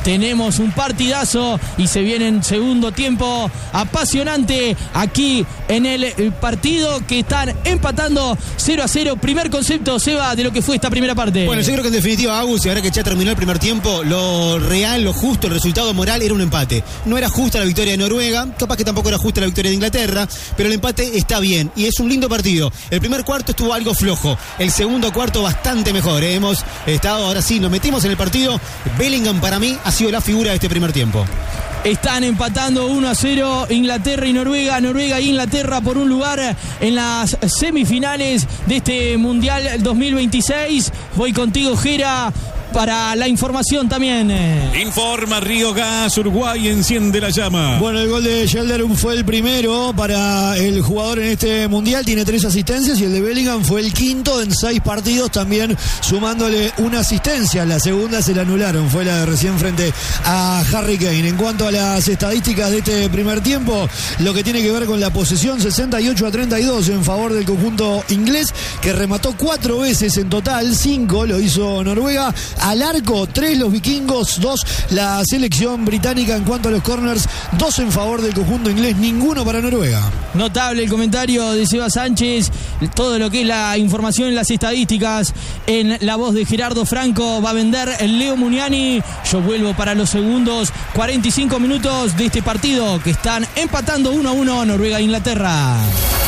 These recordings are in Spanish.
tenemos un partidazo y se viene en segundo tiempo apasionante aquí en el partido que están empatando 0-0. Primer concepto, Seba, de lo que fue esta primera parte. Bueno, yo creo que en definitiva, Agus, y ahora que ya terminó el primer tiempo, lo real, lo justo, el resultado moral era un empate. No era justa la victoria de Noruega, capaz que tampoco era justa la victoria de Inglaterra, pero el empate está bien y es un lindo partido. El primer cuarto estuvo algo flojo, el segundo cuarto bastante mejor. Hemos estado, ahora sí, nos metimos en el partido. Bellingham para mí ha sido la figura de este primer tiempo. Están empatando 1-0 Inglaterra y Noruega. Noruega y Inglaterra por un lugar en las semifinales de este Mundial 2026. Voy contigo, Jera, para la información también. Informa Río Gas, Uruguay enciende la llama. Bueno, el gol de Gelderum fue el primero para el jugador en este mundial, tiene 3 asistencias, y el de Bellingham fue el quinto en 6 partidos, también sumándole una asistencia. La segunda se la anularon, fue la de recién frente a Harry Kane. En cuanto a las estadísticas de este primer tiempo, lo que tiene que ver con la posesión, 68-32 en favor del conjunto inglés, que remató 4 veces en total, 5 lo hizo Noruega. Al arco, 3 los vikingos, 2 la selección británica. En cuanto a los corners, 2 en favor del conjunto inglés, ninguno para Noruega. Notable el comentario de Seba Sánchez, todo lo que es la información en las estadísticas en la voz de Gerardo Franco. Va a vender el Leo Muniani. Yo vuelvo para los segundos 45 minutos de este partido que están empatando 1-1 Noruega e Inglaterra.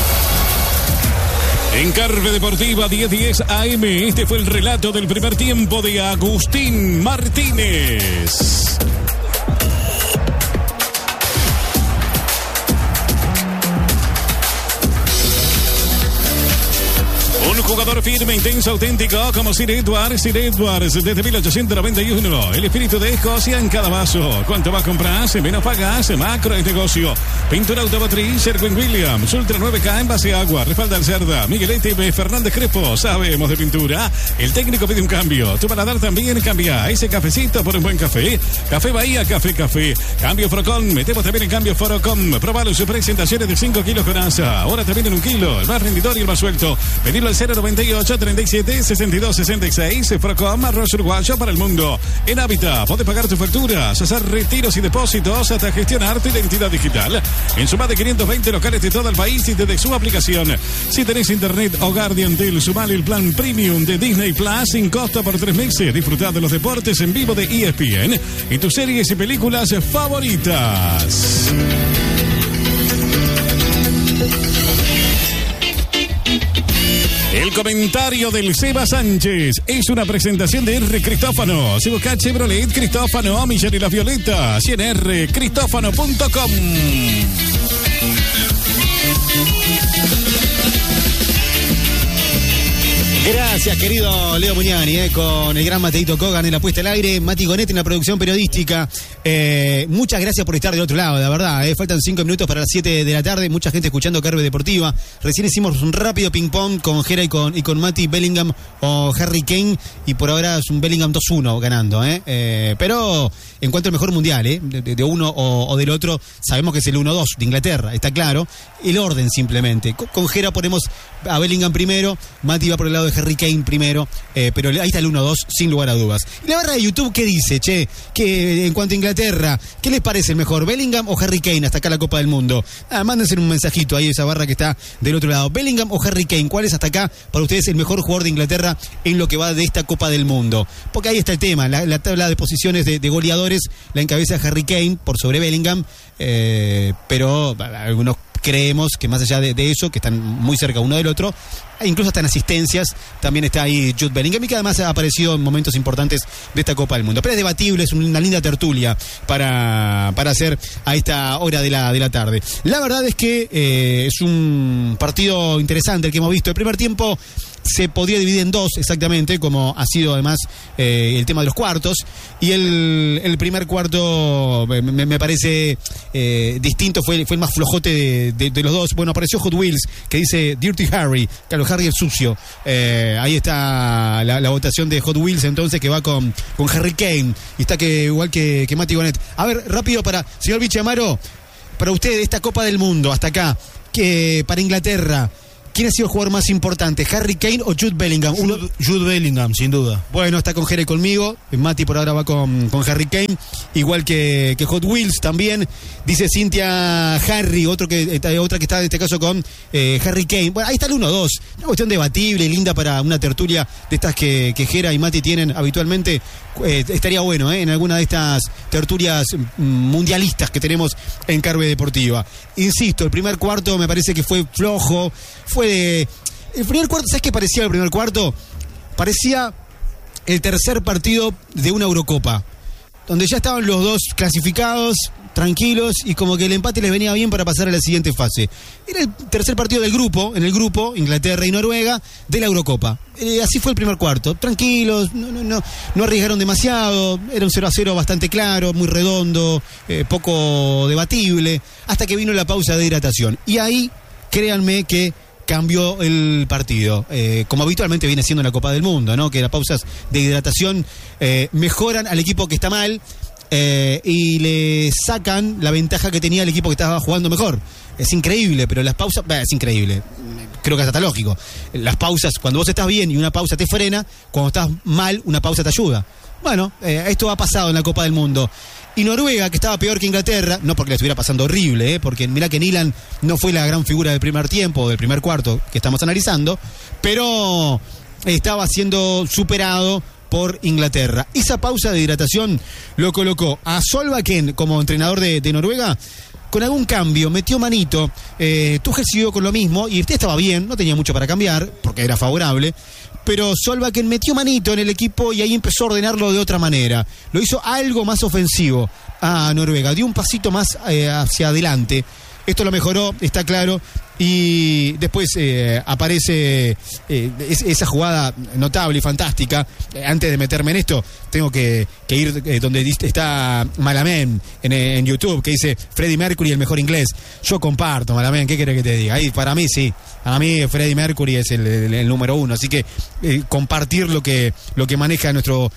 En Carve Deportiva 10:10 AM, este fue el relato del primer tiempo de Agustín Martínez. Un jugador firme, intenso, auténtico como Sir Edwards. Sir Edwards desde 1891. El espíritu de Escocia en cada vaso. ¿Cuánto vas a comprar? Menos pagas. Macro es negocio. Pintura automotriz Sherwin Williams. Ultra 9K en base a agua. Respalda al Cerda. Miguelete Fernández Crespo. Sabemos de pintura. El técnico pide un cambio. Tu paladar también cambia. Ese cafecito por un buen café. Café Bahía, café. Cambio Forocom. Metemos también el cambio Forocom. Probalo sus presentaciones de 5 kilos con asa. Ahora también en 1 kilo. El más rendidor y el más suelto. Pedirlo al 098 37 62 66. Forocom, arroz uruguayo para el mundo. En Hábitat podés pagar tus facturas, hacer retiros y depósitos, hasta gestionar tu identidad digital en su más de 520 locales de todo el país y desde su aplicación. Si tenés internet hogar de Antel, sumale el plan premium de Disney Plus sin costo por 3 meses. Disfrutad de los deportes en vivo de ESPN y tus series y películas favoritas. El comentario del Seba Sánchez es una presentación de R. Cristófano. Si buscás Chevrolet Cristófano, Millán y las Violetas, y en rcristófano.com. Gracias, querido Leo Muniani, con el gran Mateito Kogan en la puesta al aire, Mati Gonetti en la producción periodística. Muchas gracias por estar del otro lado, la verdad. Faltan 5 minutos para las 7 de la tarde. Mucha gente escuchando Carve Deportiva. Recién hicimos un rápido ping-pong con Jera y con Mati, Bellingham o Harry Kane. Y por ahora es un Bellingham 2-1 ganando. Pero en cuanto al mejor mundial, de uno o del otro, sabemos que es el 1-2 de Inglaterra, está claro. El orden simplemente. Con Jera ponemos a Bellingham primero, Mati va por el lado de Harry Kane primero, pero ahí está el 1-2 sin lugar a dudas. Y la barra de YouTube, ¿qué dice, che? Que en cuanto a Inglaterra, ¿qué les parece el mejor, Bellingham o Harry Kane hasta acá la Copa del Mundo? Mándense un mensajito ahí, esa barra que está del otro lado. Bellingham o Harry Kane, ¿cuál es hasta acá para ustedes el mejor jugador de Inglaterra en lo que va de esta Copa del Mundo? Porque ahí está el tema, la tabla de posiciones de goleadores la encabeza Harry Kane por sobre Bellingham, pero algunos creemos que más allá de eso, que están muy cerca uno del otro, incluso hasta en asistencias, también está ahí Jude Bellingham, y que además ha aparecido en momentos importantes de esta Copa del Mundo. Pero es debatible, es una linda tertulia para hacer a esta hora de la tarde. La verdad es que es un partido interesante el que hemos visto. El primer tiempo se podría dividir en 2 exactamente, como ha sido además el tema de los cuartos, y el primer cuarto me parece distinto, fue el más flojote de los dos. Bueno, apareció Hot Wheels, que dice Dirty Harry, claro, Harry el sucio. Ahí está la votación de Hot Wheels, entonces, que va con Harry Kane, y está igual que Mati Gonet. A ver, rápido señor Vichy Amaro, para usted esta Copa del Mundo hasta acá, que para Inglaterra, ¿quién ha sido el jugador más importante? ¿Harry Kane o Jude Bellingham? Jude Bellingham, sin duda. Bueno, está con Jere conmigo. Mati por ahora va con Harry Kane. Igual que Hot Wheels también. Dice Cintia Harry, otra que está en este caso con Harry Kane. Bueno, ahí está el 1-2. Una cuestión debatible y linda para una tertulia de estas que Jera y Mati tienen habitualmente. Estaría bueno, en alguna de estas tertulias mundialistas que tenemos en Carve Deportiva. Insisto, el primer cuarto me parece que fue flojo. El primer cuarto, ¿sabes qué parecía el primer cuarto? Parecía el tercer partido de una Eurocopa, donde ya estaban los dos clasificados, tranquilos, y como que el empate les venía bien para pasar a la siguiente fase. Era el tercer partido del grupo, en el grupo, Inglaterra y Noruega, de la Eurocopa. Así fue el primer cuarto, tranquilos, no arriesgaron demasiado, era un 0-0 bastante claro, muy redondo, poco debatible, hasta que vino la pausa de hidratación. Y ahí, créanme que cambió el partido, como habitualmente viene siendo en la Copa del Mundo, ¿no? Que las pausas de hidratación mejoran al equipo que está mal y le sacan la ventaja que tenía el equipo que estaba jugando mejor. Es increíble, pero las pausas, es increíble, creo que es hasta lógico. Las pausas, cuando vos estás bien y una pausa te frena, cuando estás mal, una pausa te ayuda. Bueno, esto ha pasado en la Copa del Mundo. Y Noruega, que estaba peor que Inglaterra, no porque le estuviera pasando horrible, porque mirá que Nyland no fue la gran figura del primer tiempo, del primer cuarto que estamos analizando, pero estaba siendo superado por Inglaterra. Esa pausa de hidratación lo colocó a Solbakken como entrenador de Noruega con algún cambio, metió manito. Tuchel siguió con lo mismo y usted estaba bien, no tenía mucho para cambiar porque era favorable, pero Solbakken metió manito en el equipo y ahí empezó a ordenarlo de otra manera. Lo hizo algo más ofensivo a Noruega, dio un pasito más hacia adelante. Esto lo mejoró, está claro. Y después aparece esa jugada notable y fantástica. Antes de meterme en esto, tengo que ir donde está Malamén en YouTube, que dice Freddie Mercury, el mejor inglés. Yo comparto, Malamén, ¿qué querés que te diga? Ahí, para mí sí, para mí Freddie Mercury es el número uno. Así que compartir lo que maneja nuestro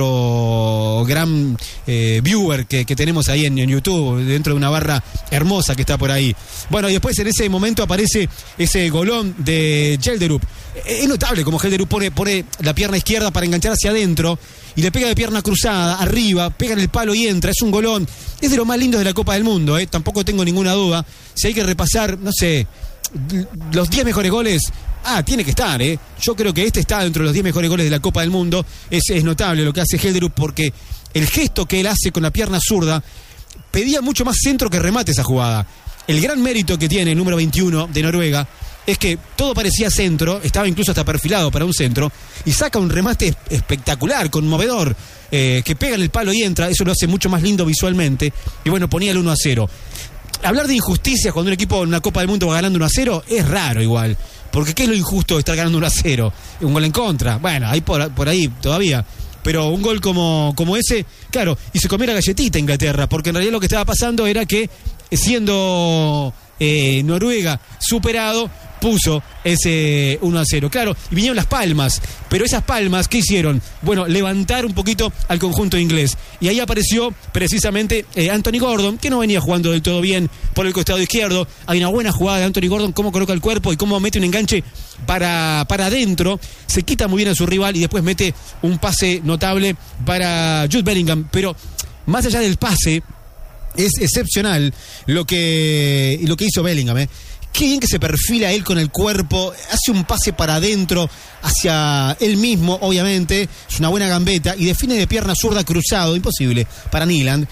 gran viewer que tenemos ahí en YouTube, dentro de una barra hermosa que está por ahí. Bueno, y después en ese momento aparece ese golón de Gelderup. Es notable como Gelderup pone la pierna izquierda para enganchar hacia adentro y le pega de pierna cruzada, arriba, pega en el palo y entra. Es un golón. Es de lo más lindo de la Copa del Mundo, Tampoco tengo ninguna duda. Si hay que repasar, no sé, los 10 mejores goles, tiene que estar, Yo creo que este está dentro de los 10 mejores goles de la Copa del Mundo. Es notable lo que hace Gelderup porque el gesto que él hace con la pierna zurda pedía mucho más centro que remate esa jugada. El gran mérito que tiene el número 21 de Noruega es que todo parecía centro, estaba incluso hasta perfilado para un centro, y saca un remate espectacular, conmovedor, que pega en el palo y entra. Eso lo hace mucho más lindo visualmente. Y bueno, ponía el 1-0. Hablar de injusticias cuando un equipo en una Copa del Mundo va ganando 1-0 es raro igual. Porque ¿qué es lo injusto de estar ganando 1-0? Un gol en contra. Bueno, ahí por ahí todavía. Pero un gol como ese, claro, y se comió la galletita Inglaterra, porque en realidad lo que estaba pasando era que, siendo Noruega superado, puso ese 1-0. Claro, y vinieron las palmas, pero esas palmas, ¿qué hicieron? Bueno, levantar un poquito al conjunto inglés. Y ahí apareció precisamente Anthony Gordon, que no venía jugando del todo bien por el costado izquierdo. Hay una buena jugada de Anthony Gordon, cómo coloca el cuerpo y cómo mete un enganche para adentro. Se quita muy bien a su rival y después mete un pase notable para Jude Bellingham. Pero más allá del pase, es excepcional lo que hizo Bellingham, Qué bien que se perfila él con el cuerpo, hace un pase para adentro, hacia él mismo, obviamente, es una buena gambeta, y define de pierna zurda cruzado, imposible para Nyland,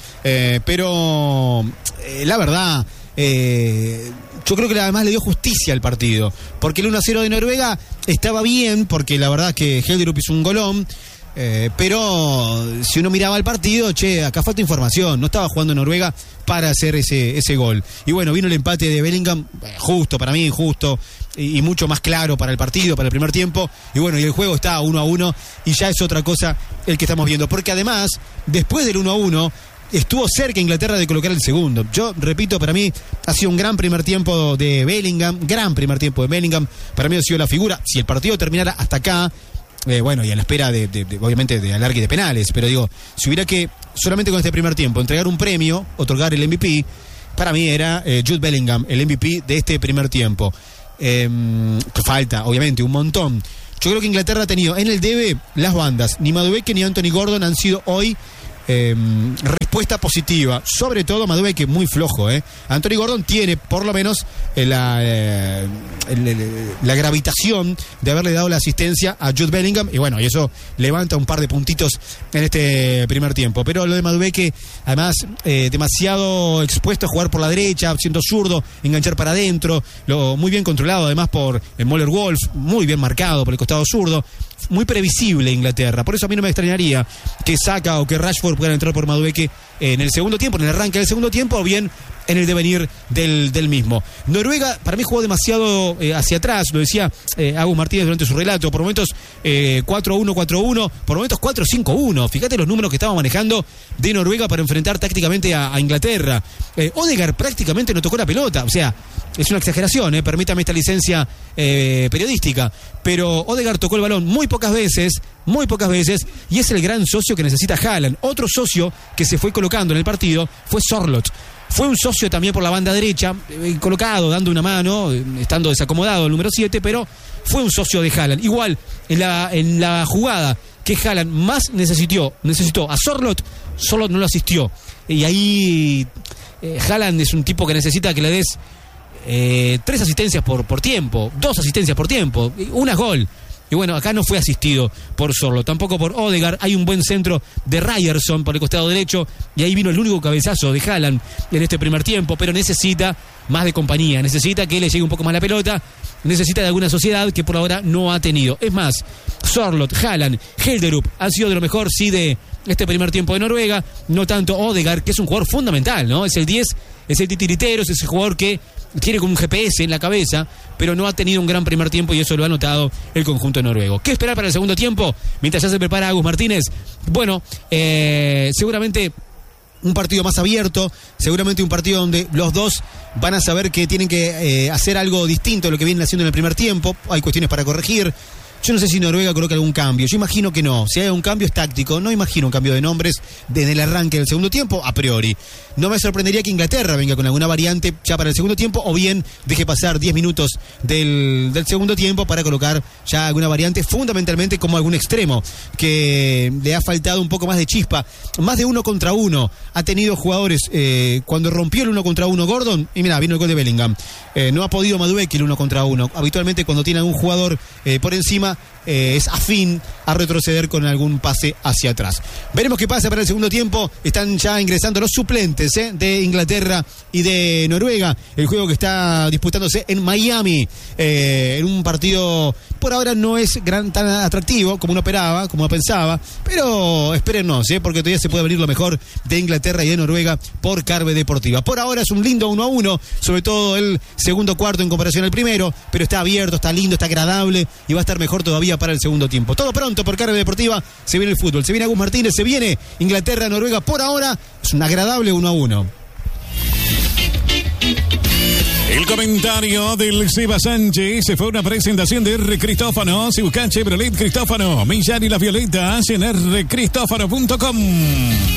pero la verdad, yo creo que además le dio justicia al partido, porque el 1-0 de Noruega estaba bien, porque la verdad que Gelderup hizo un golón, pero si uno miraba el partido, acá falta información, no estaba jugando Noruega para hacer ese gol. Y bueno, vino el empate de Bellingham, justo para mí, injusto, y mucho más claro para el partido, para el primer tiempo. Y bueno, y el juego está 1-1 y ya es otra cosa el que estamos viendo. Porque además, después del 1-1, estuvo cerca Inglaterra de colocar el segundo. Yo repito, para mí ha sido un gran primer tiempo de Bellingham, para mí ha sido la figura. Si el partido terminara hasta acá, bueno, y a la espera obviamente de alargue de penales, pero digo, si hubiera que solamente con este primer tiempo entregar un premio, otorgar el MVP, para mí era Jude Bellingham, el MVP de este primer tiempo. que falta, obviamente, un montón. Yo creo que Inglaterra ha tenido en el debe las bandas. Ni Madueke ni Anthony Gordon han sido hoy respuesta positiva. Sobre todo Madueke, muy flojo. Anthony Gordon tiene por lo menos la gravitación de haberle dado la asistencia a Jude Bellingham. Y bueno, y eso levanta un par de puntitos en este primer tiempo. Pero lo de Madueke, además, demasiado expuesto a jugar por la derecha, siendo zurdo, enganchar para adentro. Muy bien controlado además por el Möller Wolf, muy bien marcado por el costado zurdo. Muy previsible Inglaterra. Por eso a mí no me extrañaría que Saka o que Rashford puedan entrar por Madueke en el segundo tiempo, en el arranque del segundo tiempo, o bien en el devenir del mismo. Noruega para mí jugó demasiado hacia atrás, lo decía Agus Martínez durante su relato, por momentos 4-1, 4-1, por momentos 4-5-1. Fíjate los números que estaba manejando de Noruega para enfrentar tácticamente a Inglaterra. Odegaard prácticamente no tocó la pelota, o sea, es una exageración, permítame esta licencia periodística, pero Odegaard tocó el balón muy pocas veces, y es el gran socio que necesita Haaland. Otro socio que se fue colocando en el partido fue Sorloth. Fue un socio también por la banda derecha, colocado, dando una mano, estando desacomodado el número 7, pero fue un socio de Haaland. Igual, en la jugada que Haaland más necesitó a Sorloth no lo asistió. Y ahí Haaland es un tipo que necesita que le des 3 asistencias por tiempo, 2 asistencias por tiempo, una gol. Y bueno, acá no fue asistido por Sorloth, tampoco por Odegaard. Hay un buen centro de Ryerson por el costado derecho, y ahí vino el único cabezazo de Haaland en este primer tiempo, pero necesita más de compañía, necesita que le llegue un poco más la pelota, necesita de alguna sociedad que por ahora no ha tenido. Es más, Sorloth, Haaland, Helderup han sido de lo mejor, sí, de este primer tiempo de Noruega, no tanto Odegaard, que es un jugador fundamental, ¿no? Es el 10, es el titiritero, es ese jugador que tiene como un GPS en la cabeza, pero no ha tenido un gran primer tiempo, y eso lo ha notado el conjunto noruego. ¿Qué esperar para el segundo tiempo? Mientras ya se prepara Agus Martínez. Bueno, seguramente un partido más abierto, seguramente un partido donde los dos van a saber que tienen que hacer algo distinto de lo que vienen haciendo en el primer tiempo. Hay cuestiones para corregir. Yo no sé si Noruega coloca algún cambio. Yo imagino que no. Si hay un cambio es táctico. No imagino un cambio de nombres desde el arranque del segundo tiempo, a priori. No me sorprendería que Inglaterra venga con alguna variante ya para el segundo tiempo, o bien deje pasar 10 minutos del segundo tiempo para colocar ya alguna variante, fundamentalmente como algún extremo que le ha faltado un poco más de chispa. Más de 1 contra 1 ha tenido jugadores cuando rompió el 1 contra 1 Gordon, y mira, vino el gol de Bellingham. No ha podido Madueke el 1 contra 1. Habitualmente cuando tiene algún jugador por encima, es afín a retroceder con algún pase hacia atrás. Veremos qué pasa para el segundo tiempo. Están ya ingresando los suplentes de Inglaterra y de Noruega. El juego que está disputándose en Miami, en un partido por ahora no es tan atractivo como uno esperaba, como uno pensaba, pero espérennos, porque todavía se puede venir lo mejor de Inglaterra y de Noruega por Carve Deportiva. Por ahora es un lindo 1-1, sobre todo el segundo cuarto en comparación al primero, pero está abierto, está lindo, está agradable, y va a estar mejor todavía para el segundo tiempo. Todo pronto por Carve Deportiva. Se viene el fútbol, se viene Agus Martínez, se viene Inglaterra, Noruega. Por ahora es un agradable 1-1. El comentario del Seba Sánchez se fue una presentación de R. Cristófano. Si buscan Chevrolet Cristófano, Millán y las Violetas en rcristófano.com.